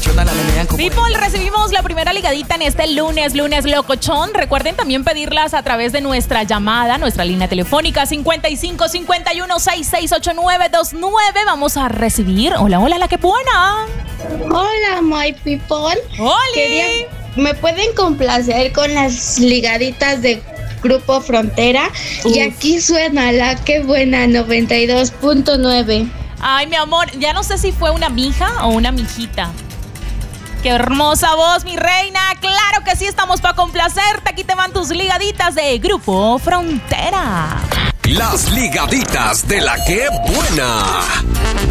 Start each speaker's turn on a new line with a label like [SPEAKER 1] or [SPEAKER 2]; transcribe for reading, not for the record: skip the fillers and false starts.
[SPEAKER 1] People, recibimos la primera ligadita en este lunes locochón. Recuerden también pedirlas a través de nuestra llamada, nuestra línea telefónica 55 51 66 8929. Vamos a recibir. Hola, la que buena.
[SPEAKER 2] Hola, my people.
[SPEAKER 1] Hola.
[SPEAKER 2] ¿Me pueden complacer con las ligaditas de Grupo Frontera? Uf. Y aquí suena la que buena 92.9.
[SPEAKER 1] Ay, mi amor, ya no sé si fue una mija o una mijita. ¡Qué hermosa voz, mi reina! ¡Claro que sí, estamos para complacerte! Aquí te van tus ligaditas de Grupo Frontera.
[SPEAKER 3] Las ligaditas de la que buena.